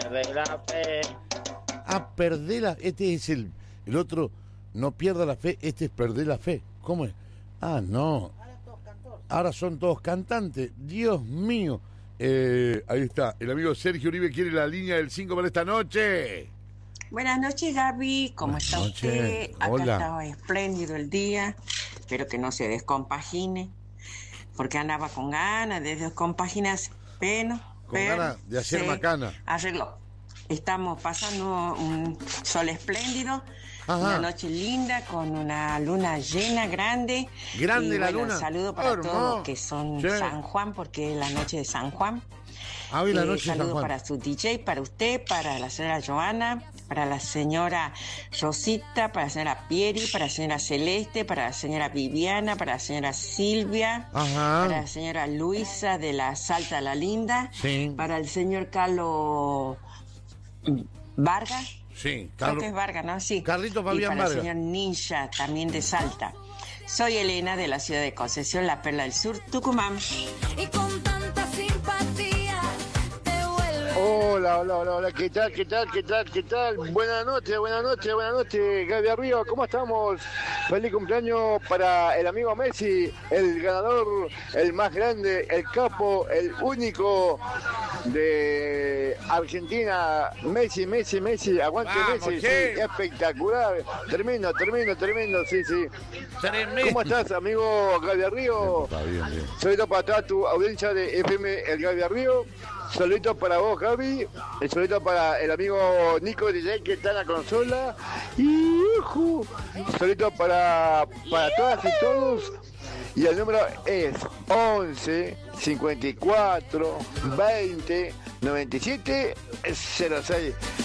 perder la fe. Ah, perder la... Este es el otro, no pierda la fe, este es perder la fe. ¿Cómo es? Ah, no. Ahora son todos cantantes. Dios mío. Ahí está. El amigo Sergio Uribe quiere la línea del 5 para esta noche. Buenas noches, Gaby. ¿Cómo Buenas está noches. usted? Acá Hola. estaba espléndido el día. Espero que no se descompagine. Porque andaba con ganas de descompaginarse. Pero Ganas de hacer se macana. arregló. Estamos pasando un sol espléndido. Ajá. Una noche linda con una luna llena, grande. Grande y la bueno, luna. Un saludo para Hermoso. todos que son Sí. San Juan, porque es la noche de San Juan. Ah, hoy la noche de San Saludo Juan. para su DJ, para usted, para la señora Joana, para la señora Rosita, para la señora Pieri, para la señora Celeste, para la señora Viviana, para la señora Silvia, Ajá. para la señora Luisa de la Salta La Linda, Sí. para el señor Carlos Vargas. Sí, Creo que es Vargas, ¿no? Sí. Carlitos Y Fabián para Vargas. el señor Ninja, también de Salta. Soy Elena de la ciudad de Concepción, La Perla del Sur, Tucumán. Y con tanta simpatía te vuelve. Hola, ¿qué tal? Buenas noches, Gaby Arriba, ¿cómo estamos? Feliz cumpleaños para el amigo Messi, el ganador, el más grande, el capo, el único de Argentina, Messi, aguante Vamos, Messi, che. sí, espectacular, tremendo, sí. Tremendo. ¿Cómo estás, amigo Gaby Arriba? Está bien. Saludito para toda tu audiencia de FM El Gaby Río. Saludito para vos, Gaby. El saludito para el amigo Nico DJ que está en la consola. Y saludito para todas y todos. Y el número es 11 54 20 97 06.